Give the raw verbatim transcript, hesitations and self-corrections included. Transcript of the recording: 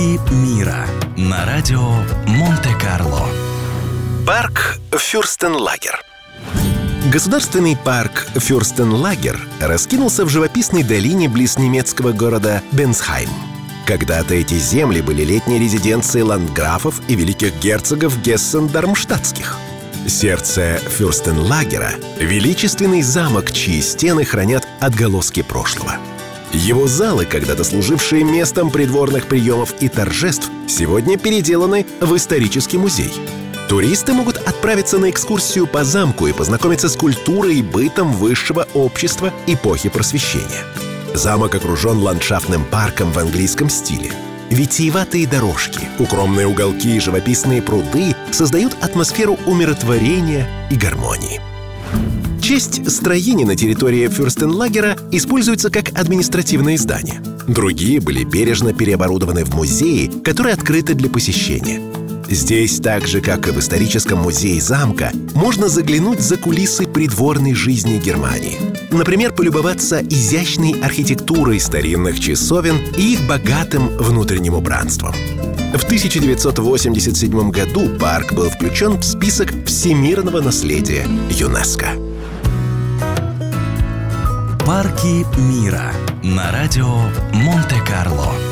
Парки мира на радио Монте-Карло. Парк Фюрстенлагер. Государственный парк Фюрстенлагер раскинулся в живописной долине близ немецкого города Бенсхайм. Когда-то эти земли были летней резиденцией ландграфов и великих герцогов Гессен-Дармштадтских. Сердце Фюрстенлагера — величественный замок, чьи стены хранят отголоски прошлого. Его залы, когда-то служившие местом придворных приемов и торжеств, сегодня переделаны в исторический музей. Туристы могут отправиться на экскурсию по замку и познакомиться с культурой и бытом высшего общества эпохи Просвещения. Замок окружен ландшафтным парком в английском стиле. Витиеватые дорожки, укромные уголки и живописные пруды создают атмосферу умиротворения и гармонии. Часть строений на территории Фюрстенлагера используются как административные здания. Другие были бережно переоборудованы в музеи, которые открыты для посещения. Здесь, так же, как и в историческом музее замка, можно заглянуть за кулисы придворной жизни Германии. Например, полюбоваться изящной архитектурой старинных часовен и их богатым внутренним убранством. В тысяча девятьсот восемьдесят седьмом году парк был включен в список всемирного наследия ЮНЕСКО. Парки мира на радио Монте-Карло.